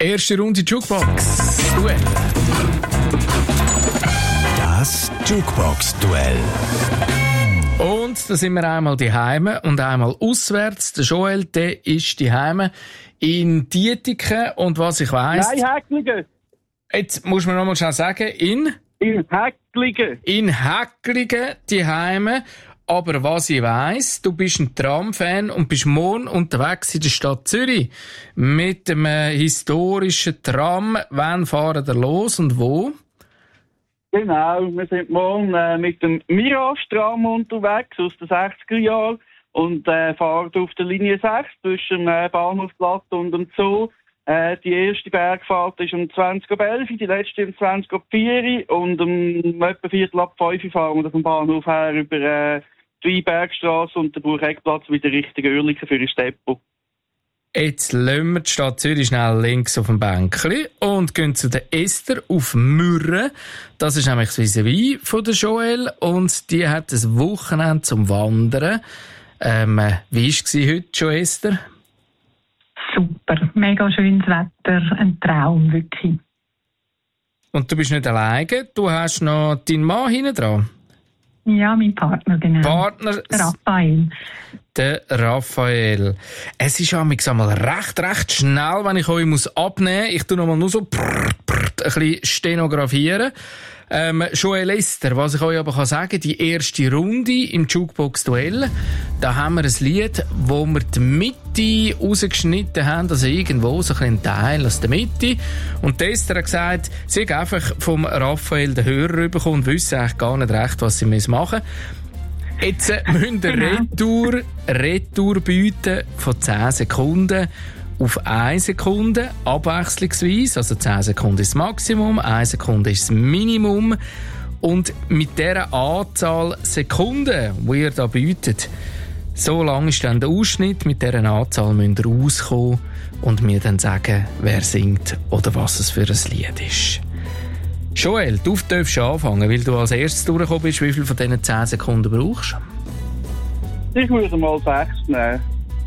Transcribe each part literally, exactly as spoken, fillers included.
Erste Runde Jukebox Duell. Das Jukebox-Duell. Und da sind wir einmal daheim und einmal auswärts. Der Joel, der ist daheim in Dietiken. Und was ich weiss... Nein, Häcklingen. Jetzt muss man noch mal schnell sagen, in... In Häcklingen. In Häcklingen daheim. Aber was ich weiss, du bist ein Tram-Fan und bist morgen unterwegs in der Stadt Zürich mit einem historischen Tram. Wann fahren wir los und wo? Genau, wir sind morgen äh, mit dem Mirage-Tram unterwegs aus den sechziger Jahren und äh, fahren auf der Linie sechs zwischen dem äh, Bahnhofplatz und dem Zoo. Äh, die erste Bergfahrt ist um zwanzig Uhr elf, die letzte um zwanzig Uhr vier und um etwa Viertel ab fünf fahren wir vom Bahnhof her über äh, die Weinbergstrasse und den Bucheckplatz wieder Richtung Oerlikon für ein Depot. Jetzt lassen wir die Stadt Zürich schnell links auf dem Bänkli und gehen zu der Esther auf Mürren. Das ist nämlich das Vis-à-vis von der Joel und die hat ein Wochenende zum Wandern. Ähm, wie war es heute schon, Esther? Super, mega schönes Wetter, ein Traum, wirklich. Und du bist nicht alleine, du hast noch deinen Mann hinten dran. Ja, mein Partner, genau. Partner, der Raphael. Der Raphael. Es ist ja manchmal recht, recht schnell, wenn ich euch muss abnehmen muss. Ich tue noch mal nur so prrrt, prrrt, ein bisschen stenografieren. Ähm, Joel Esther, was ich euch aber kann sagen, die erste Runde im Jukebox-Duell, da haben wir ein Lied, wo wir die Mitte rausgeschnitten haben, also irgendwo so ein Teil aus der Mitte. Und die Esther hat gesagt, sie hat einfach vom Raphael den Hörer bekommen und wissen eigentlich gar nicht recht, was sie machen müssen. Jetzt äh, müssen wir Retour, Retour bieten von zehn Sekunden auf eine Sekunde, abwechslungsweise. Also zehn Sekunden ist das Maximum, eine Sekunde ist das Minimum. Und mit dieser Anzahl Sekunden, die ihr da bietet, so lang ist dann der Ausschnitt, mit dieser Anzahl müsst ihr rauskommen und mir dann sagen, wer singt oder was es für ein Lied ist. Joel, du darfst anfangen, weil du als erstes durchgekommen bist. Wie viel von diesen zehn Sekunden brauchst du? Ich würde mal sechs nehmen.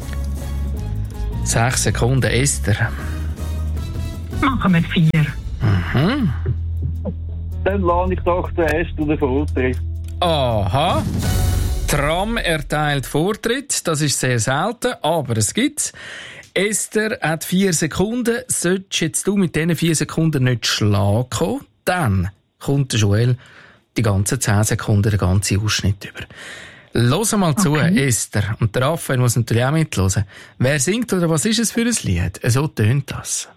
Sechs Sekunden, Esther. Machen wir vier. Mhm. Dann lade ich doch den Esther den Vortritt. Aha. Tram erteilt Vortritt, das ist sehr selten, aber es gibt's. Esther hat vier Sekunden. Solltest jetzt du mit diesen vier Sekunden nicht schlagen kommen, dann kommt der Joel die ganzen zehn Sekunden, den ganzen Ausschnitt über. Los mal zu, okay. Esther. Und der Raphael muss natürlich auch mithören. Wer singt oder was ist es für ein Lied? So tönt das.